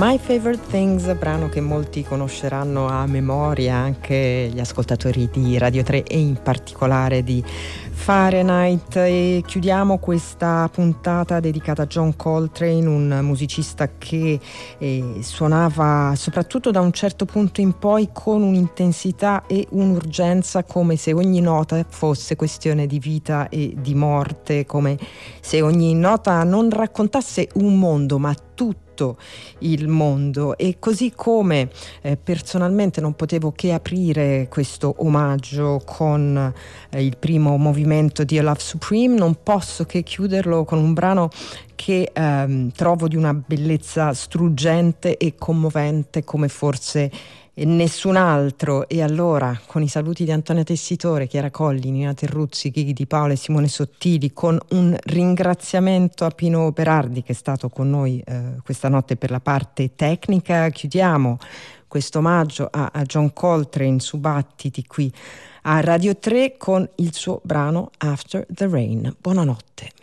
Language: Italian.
My Favorite Things, brano che molti conosceranno a memoria, anche gli ascoltatori di Radio 3 e in particolare di Fahrenheit. E chiudiamo questa puntata dedicata a John Coltrane, un musicista che suonava soprattutto da un certo punto in poi con un'intensità e un'urgenza, come se ogni nota fosse questione di vita e di morte, come se ogni nota non raccontasse un mondo ma tutto il mondo. E così come personalmente non potevo che aprire questo omaggio con il primo movimento di A Love Supreme, non posso che chiuderlo con un brano che trovo di una bellezza struggente e commovente come forse nessun altro. E allora, con i saluti di Antonio Tessitore, Chiara Colli, Nina Terruzzi, Ghighi Di Paola e Simone Sottili, con un ringraziamento a Pino Berardi che è stato con noi questa notte per la parte tecnica, chiudiamo questo omaggio a John Coltrane su Battiti qui a Radio 3 con il suo brano After the Rain. Buonanotte.